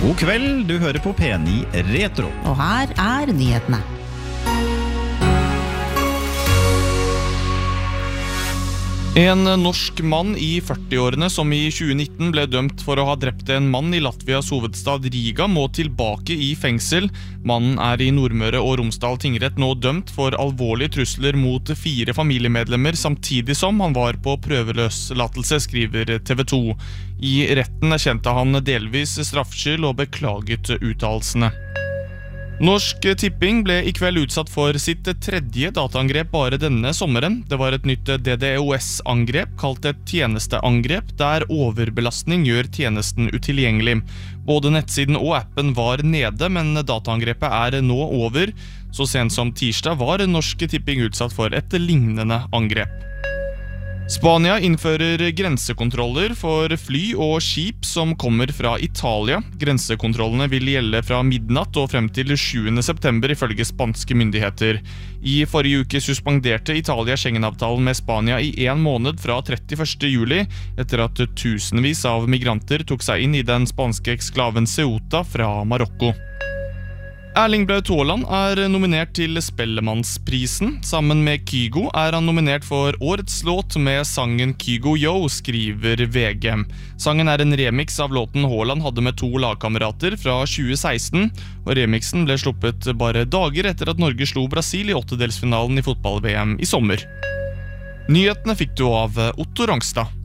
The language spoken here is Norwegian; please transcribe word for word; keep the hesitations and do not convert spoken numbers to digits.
God kveld, du hører på P ni Retro. Og her er nyhetene. En norsk mann i førti-årene som i tjue nitten ble dømt for å ha drept en mann i Latvias hovedstad Riga må tilbake i fengsel. Mannen er i Nordmøre og Romsdal tingrett nå dømt for alvorlige trusler mot fire familiemedlemmer samtidig som han var på prøveløslatelse, skriver T V to. I retten erkjente han delvis straffskyld og beklaget uttalelsene. Norsk Tipping ble i kveld utsatt for sitt tredje dataangrep bare denne sommeren. Det var et nytt D DoS-angrep kalt et tjenesteangrep, der overbelastning gjør tjenesten utilgjengelig. Både nettsiden og appen var nede, men dataangrepet er nå over. Så sent som tirsdag var Norsk Tipping utsatt for et lignende angrep. Spania innfører grensekontroller for fly og skip som kommer fra Italia. Grensekontrollene vil gjelde fra midnatt og frem til sjuende september ifølge spanske myndigheter. I forrige uke suspenderte Italia Schengen-avtalen med Spania i en måned fra trettiførste juli, etter at tusenvis av migranter tok seg inn i den spanske eksklaven Ceuta fra Marokko. Erling Braut Haaland er nominert til Spellemannsprisen. Sammen med Kygo er han nominert for årets låt med sangen Kygo Yo, skriver V G. Sangen er en remix av låten Haaland hadde med to lagkamerater fra tjue seksten, og remixen ble sluppet bare dager etter at Norge slo Brasil i åttedelsfinalen i fotball-V M i sommer. Nyhetene fikk du av Otto Rangstad.